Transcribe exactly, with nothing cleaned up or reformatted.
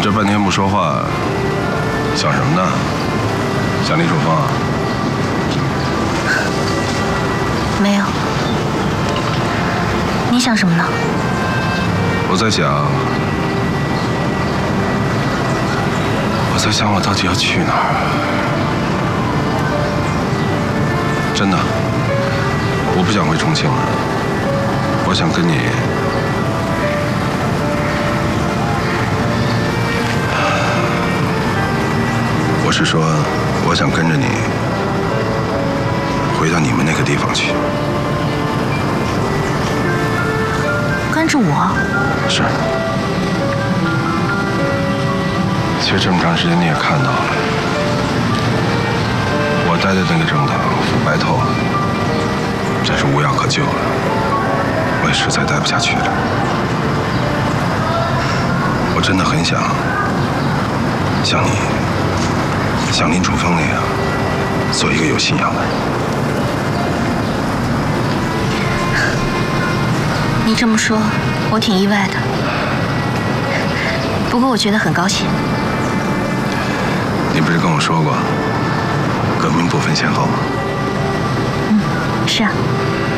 你这半天不说话，想什么呢？想李楚风啊？ 没有。你想什么呢？ 我在想，我在想我到底要去哪儿？真的，我不想回重庆了，我想跟你。 我是说，我想跟着你回到你们那个地方去。 跟着我？ 是。其实这么长时间你也看到了，我待的那个政党腐败透了，真是无药可救了。我也实在待不下去了。我真的很想像你。 像林楚风那样，做一个有信仰的人。 你这么说，我挺意外的。不过我觉得很高兴。 你不是跟我说过，革命不分先后吗？ 嗯，是啊。